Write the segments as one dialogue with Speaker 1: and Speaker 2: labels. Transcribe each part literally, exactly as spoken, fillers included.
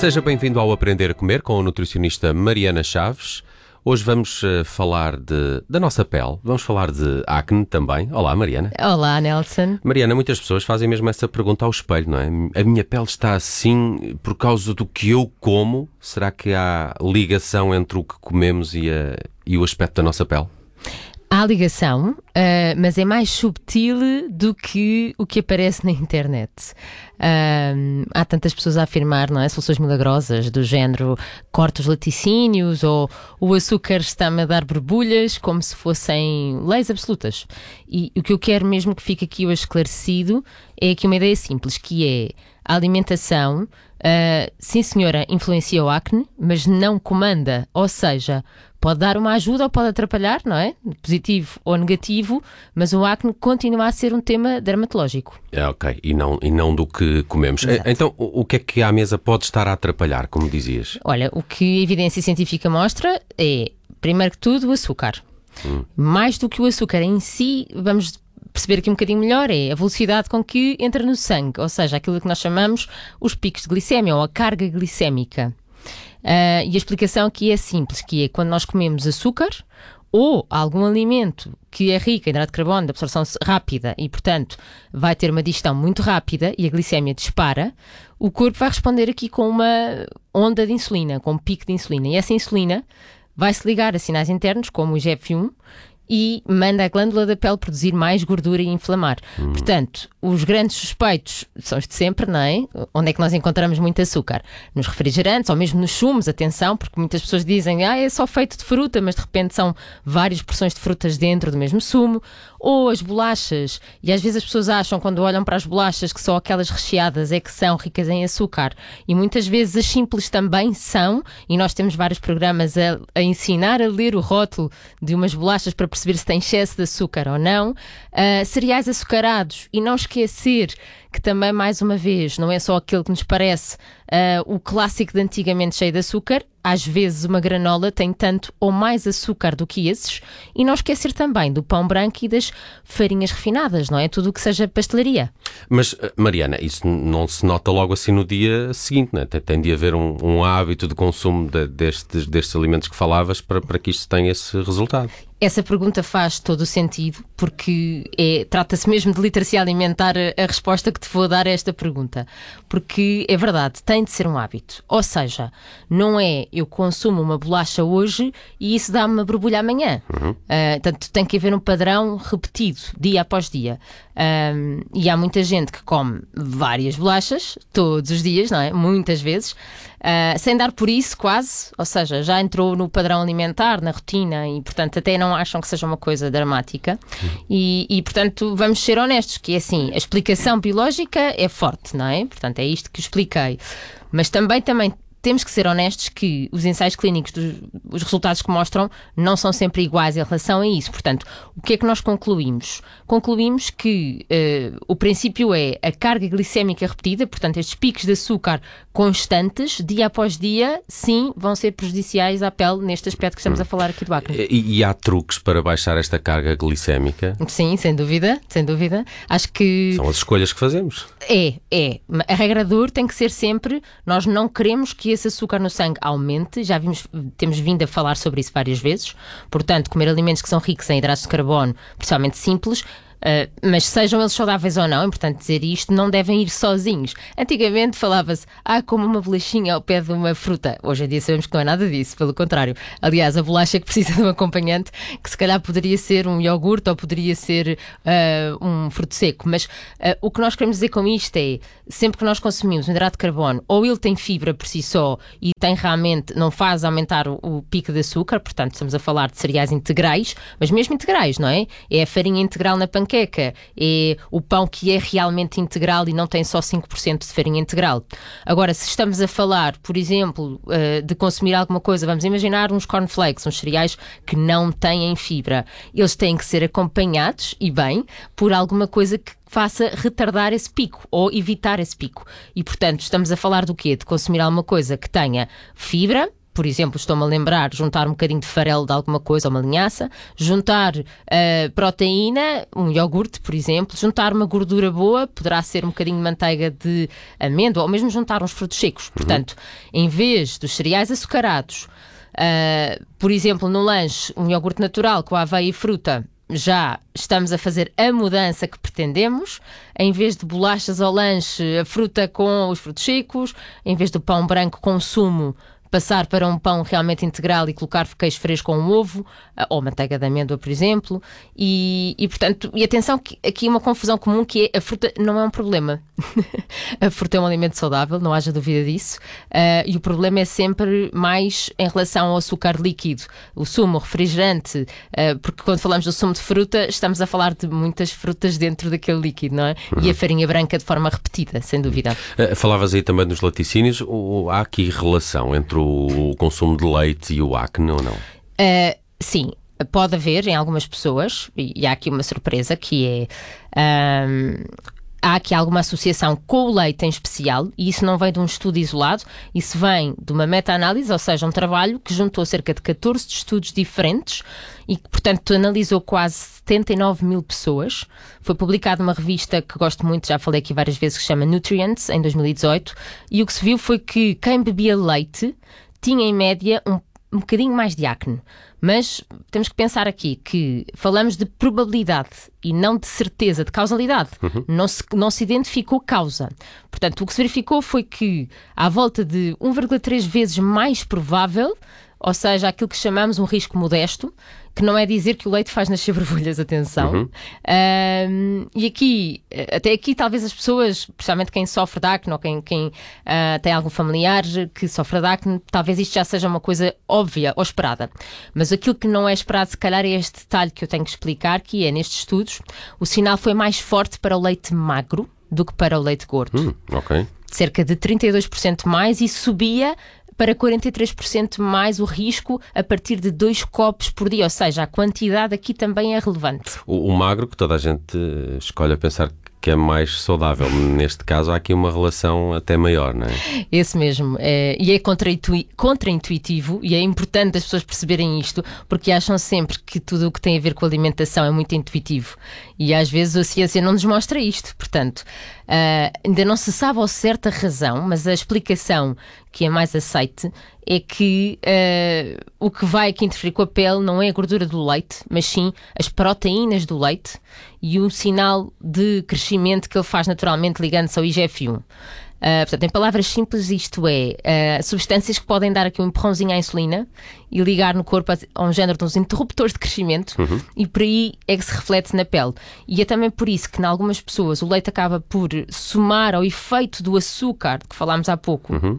Speaker 1: Seja bem-vindo ao Aprender a Comer com a nutricionista Mariana Chaves. Hoje vamos uh, falar de, da nossa pele, vamos falar de acne também. Olá, Mariana.
Speaker 2: Olá, Nelson.
Speaker 1: Mariana, muitas pessoas fazem mesmo essa pergunta ao espelho, não é? A minha pele está assim por causa do que eu como? Será que há ligação entre o que comemos e, a, e o aspecto da nossa pele?
Speaker 2: Há ligação, uh, mas é mais subtil do que o que aparece na internet. Uh, há tantas pessoas a afirmar, não é? Soluções milagrosas do género corta os laticínios ou o açúcar está-me a dar borbulhas, como se fossem leis absolutas. E o que eu quero mesmo que fique aqui hoje esclarecido é aqui uma ideia simples, que é a alimentação, uh, sim senhora, influencia o acne, mas não comanda, ou seja, pode dar uma ajuda ou pode atrapalhar, não é? Positivo ou negativo, mas o acne continua a ser um tema dermatológico.
Speaker 1: É, ok, e não, e não do que comemos.
Speaker 2: Exato.
Speaker 1: Então, o, o que é que à mesa pode estar a atrapalhar, como dizias?
Speaker 2: Olha, o que a evidência científica mostra é, primeiro que tudo, o açúcar. Hum. Mais do que o açúcar em si, vamos perceber aqui um bocadinho melhor, é a velocidade com que entra no sangue, ou seja, aquilo que nós chamamos os picos de glicémia ou a carga glicémica. Uh, e a explicação aqui é simples, que é quando nós comemos açúcar ou algum alimento que é rico em hidrato de carbono de absorção rápida e, portanto, vai ter uma digestão muito rápida e a glicémia dispara, o corpo vai responder aqui com uma onda de insulina, com um pico de insulina. E essa insulina vai se ligar a sinais internos, como o I G F um, e manda a glândula da pele produzir mais gordura e inflamar. Hum. Portanto, os grandes suspeitos são os de sempre, não é? Onde é que nós encontramos muito açúcar? Nos refrigerantes ou mesmo nos sumos, atenção, porque muitas pessoas dizem ah, é só feito de fruta, mas de repente são várias porções de frutas dentro do mesmo sumo. Ou as bolachas, e às vezes as pessoas acham quando olham para as bolachas que só aquelas recheadas é que são ricas em açúcar, e muitas vezes as simples também são, e nós temos vários programas a, a ensinar a ler o rótulo de umas bolachas para perceber se tem excesso de açúcar ou não. Uh, cereais açucarados, e não esquecer que também, mais uma vez, não é só aquele que nos parece uh, o clássico de antigamente cheio de açúcar. Às vezes uma granola tem tanto ou mais açúcar do que esses, e não esquecer também do pão branco e das farinhas refinadas, não é? Tudo o que seja pastelaria.
Speaker 1: Mas, Mariana, isso não se nota logo assim no dia seguinte, não é? Tem, tem de haver um, um hábito de consumo de, destes, destes alimentos que falavas para, para que isto tenha esse resultado.
Speaker 2: Essa pergunta faz todo o sentido, porque é, trata-se mesmo de literacia alimentar a, a resposta que te vou dar a esta pergunta. Porque é verdade, tem de ser um hábito. Ou seja, não é eu consumo uma bolacha hoje e isso dá-me uma borbulha amanhã. Uhum. Uh, portanto, tem que haver um padrão repetido, dia após dia. Um, e há muita gente que come várias bolachas, todos os dias, não é? Muitas vezes, uh, sem dar por isso quase, ou seja, já entrou no padrão alimentar, na rotina, e portanto até não acham que seja uma coisa dramática. Uhum. E, e portanto vamos ser honestos, que é assim, a explicação biológica é forte, não é? Portanto é isto que expliquei. Mas também, também temos que ser honestos que os ensaios clínicos, dos, os resultados que mostram, não são sempre iguais em relação a isso. Portanto, o que é que nós concluímos? Concluímos que uh, o princípio é a carga glicémica repetida, portanto, estes picos de açúcar constantes, dia após dia, sim, vão ser prejudiciais à pele neste aspecto que estamos a falar aqui do acne.
Speaker 1: E, e há truques para baixar esta carga glicémica?
Speaker 2: Sim, sem dúvida, sem dúvida. Acho que...
Speaker 1: São as escolhas que fazemos.
Speaker 2: É, é. A regra de ouro tem que ser sempre, nós não queremos que esse açúcar no sangue aumente, já vimos, temos vindo a falar sobre isso várias vezes, portanto, comer alimentos que são ricos em hidratos de carbono, principalmente simples, Uh, mas sejam eles saudáveis ou não, é importante dizer isto, não devem ir sozinhos. Antigamente falava-se, ah, como uma bolachinha ao pé de uma fruta. Hoje em dia sabemos que não é nada disso, pelo contrário. Aliás, a bolacha que precisa de um acompanhante, que se calhar poderia ser um iogurte ou poderia ser uh, um fruto seco. Mas uh, o que nós queremos dizer com isto é, sempre que nós consumimos um hidrato de carbono, ou ele tem fibra por si só e tem realmente, não faz aumentar o, o pico de açúcar, portanto estamos a falar de cereais integrais, mas mesmo integrais, não é? É a farinha integral na panqueca, é o pão que é realmente integral e não tem só cinco por cento de farinha integral. Agora, se estamos a falar, por exemplo, de consumir alguma coisa, vamos imaginar uns cornflakes, uns cereais que não têm fibra. Eles têm que ser acompanhados, e bem, por alguma coisa que faça retardar esse pico ou evitar esse pico. E, portanto, estamos a falar do quê? De consumir alguma coisa que tenha fibra, Por exemplo, estou-me a lembrar, juntar um bocadinho de farelo de alguma coisa, uma linhaça, juntar uh, proteína, um iogurte, por exemplo, juntar uma gordura boa, poderá ser um bocadinho de manteiga de amêndoa, ou mesmo juntar uns frutos secos. Uhum. Portanto, em vez dos cereais açucarados, uh, por exemplo, no lanche, um iogurte natural com aveia e fruta, já estamos a fazer a mudança que pretendemos. Em vez de bolachas ao lanche, a fruta com os frutos secos, em vez do pão branco com sumo, passar para um pão realmente integral e colocar queijo fresco com um ovo, ou manteiga de amêndoa, por exemplo. E, e portanto, e atenção, que aqui uma confusão comum, que é: a fruta não é um problema. A fruta é um alimento saudável, não haja dúvida disso. Uh, e o problema é sempre mais em relação ao açúcar líquido, o sumo, o refrigerante, uh, porque quando falamos do sumo de fruta, estamos a falar de muitas frutas dentro daquele líquido, não é? Uhum. E a farinha branca de forma repetida, sem dúvida.
Speaker 1: Uh, falavas aí também dos laticínios. O, há aqui relação entre o consumo de leite e o acne ou não?
Speaker 2: Uh, sim, pode haver em algumas pessoas, e há aqui uma surpresa, que é... Um, há aqui alguma associação com o leite em especial, e isso não vem de um estudo isolado, isso vem de uma meta-análise, ou seja, um trabalho que juntou cerca de catorze estudos diferentes e que, portanto, analisou quase setenta e nove mil pessoas. Foi publicado numa revista que gosto muito, já falei aqui várias vezes, que se chama Nutrients, em dois mil e dezoito, e o que se viu foi que quem bebia leite tinha, em média, um, um bocadinho mais de acne. Mas temos que pensar aqui que falamos de probabilidade e não de certeza, de causalidade. Uhum. Não se, não se identificou causa. Portanto, o que se verificou foi que, à volta de um vírgula três vezes mais provável, ou seja, aquilo que chamamos um risco modesto, que não é dizer que o leite faz nascer borbulhas, atenção. Uhum. Um, e aqui, até aqui, talvez as pessoas, principalmente quem sofre de acne ou quem, quem uh, tem algum familiar que sofre de acne, talvez isto já seja uma coisa óbvia ou esperada. Mas aquilo que não é esperado, se calhar, é este detalhe que eu tenho que explicar, que é, nestes estudos, o sinal foi mais forte para o leite magro do que para o leite gordo.
Speaker 1: Hum, ok.
Speaker 2: Cerca de trinta e dois por cento mais, e subia para quarenta e três por cento mais o risco a partir de dois copos por dia, ou seja, a quantidade aqui também é relevante.
Speaker 1: O, o magro, que toda a gente escolhe a pensar que é mais saudável, neste caso há aqui uma relação até maior, não é?
Speaker 2: Esse mesmo, é, e é contraintuitivo, e é importante as pessoas perceberem isto, porque acham sempre que tudo o que tem a ver com a alimentação é muito intuitivo, e às vezes a ciência não nos mostra isto. Portanto, uh, ainda não se sabe ao certo a razão, mas a explicação que é mais aceite é que uh, o que vai aqui interferir com a pele não é a gordura do leite, mas sim as proteínas do leite e o sinal de crescimento que ele faz naturalmente ligando-se ao I G F um. Uh, portanto, em palavras simples, isto é uh, substâncias que podem dar aqui um empurrãozinho à insulina e ligar no corpo a, a um género de uns interruptores de crescimento, uhum. e por aí é que se reflete na pele. E é também por isso que, em algumas pessoas, o leite acaba por somar ao efeito do açúcar de que falámos há pouco. Uhum.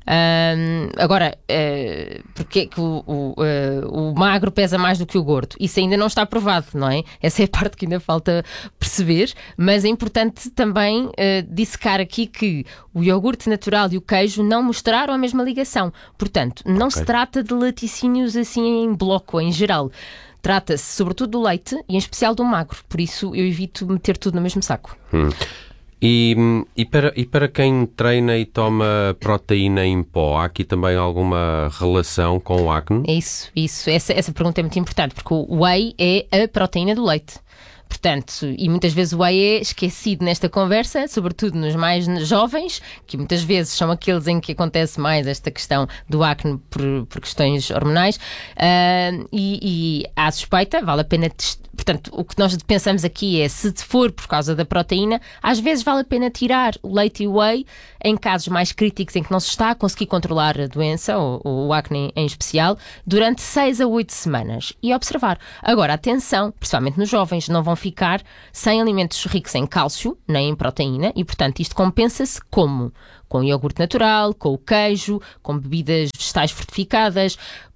Speaker 2: Um, agora, uh, porque é que o, o, uh, o magro pesa mais do que o gordo? Isso ainda não está provado, não é? Essa é a parte que ainda falta perceber, mas é importante também uh, dissecar aqui que o iogurte natural e o queijo não mostraram a mesma ligação. Portanto, não okay. se trata de laticínios assim em bloco, em geral. Trata-se sobretudo do leite e em especial do magro. Por isso eu evito meter tudo no mesmo saco.
Speaker 1: Hum. E, e, para, e para quem treina e toma proteína em pó, há aqui também alguma relação com o acne?
Speaker 2: É isso, isso. Essa, essa pergunta é muito importante, porque o whey é a proteína do leite. Portanto, e muitas vezes o whey é esquecido nesta conversa, sobretudo nos mais jovens, que muitas vezes são aqueles em que acontece mais esta questão do acne por, por questões hormonais, uh, e, e há suspeita, vale a pena testar. Portanto, o que nós pensamos aqui é, se for por causa da proteína, às vezes vale a pena tirar o leite e o whey em casos mais críticos em que não se está a conseguir controlar a doença, ou, ou o acne em especial, durante seis a oito semanas e observar. Agora, atenção, principalmente nos jovens, não vão ficar sem alimentos ricos em cálcio, nem em proteína, e portanto isto compensa-se como? Com iogurte natural, com o queijo, com bebidas vegetais fortificadas,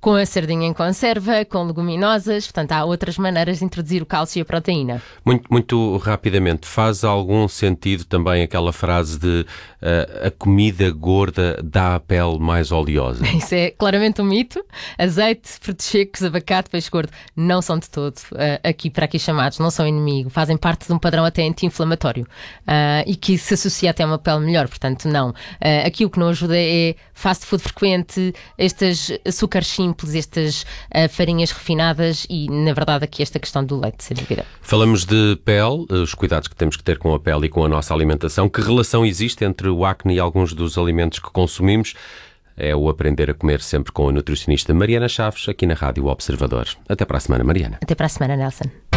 Speaker 2: com a sardinha em conserva, com leguminosas, portanto há outras maneiras de introduzir o cálcio e a proteína.
Speaker 1: Muito, muito rapidamente, faz algum sentido também aquela frase de uh, a comida gorda dá a pele mais oleosa?
Speaker 2: Isso é claramente um mito. Azeite, frutos secos, abacate, peixe gordo não são de todo uh, aqui para aqui chamados, não são inimigo, fazem parte de um padrão até anti-inflamatório uh, e que se associa até a uma pele melhor, portanto não. Uh, aqui o que não ajuda é fast food frequente, estes açúcares simples, estas uh, farinhas refinadas e na verdade aqui esta questão do leite, sem dúvida.
Speaker 1: Falamos de pele, os cuidados que temos que ter com a pele e com a nossa alimentação. Que relação existe entre o acne e alguns dos alimentos que consumimos? É o Aprender a Comer sempre com a nutricionista Mariana Chaves, aqui na Rádio Observador. Até para a semana, Mariana.
Speaker 2: Até para a semana, Nelson.